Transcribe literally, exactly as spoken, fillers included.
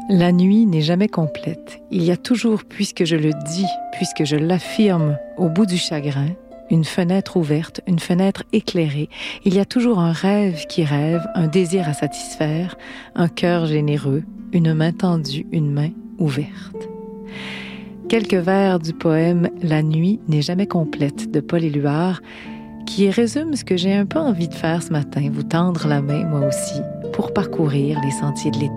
La nuit n'est jamais complète. Il y a toujours, puisque je le dis, puisque je l'affirme, au bout du chagrin, une fenêtre ouverte, une fenêtre éclairée. Il y a toujours un rêve qui rêve, un désir à satisfaire, un cœur généreux, une main tendue, une main ouverte. Quelques vers du poème « La nuit n'est jamais complète » de Paul Éluard, qui résume ce que j'ai un peu envie de faire ce matin, vous tendre la main, moi aussi, pour parcourir les sentiers de l'été.